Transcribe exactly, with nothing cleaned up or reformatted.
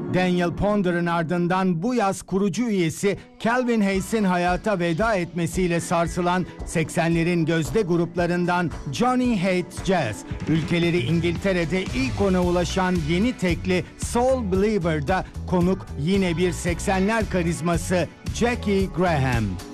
Daniel Ponder'ın ardından bu yaz kurucu üyesi Calvin Hayes'in hayata veda etmesiyle sarsılan seksenlerin gözde gruplarından Johnny Hates Jazz, ülkeleri İngiltere'de ilk ona ulaşan yeni tekli Soul Believer'da konuk yine bir seksenler karizması Jackie Graham.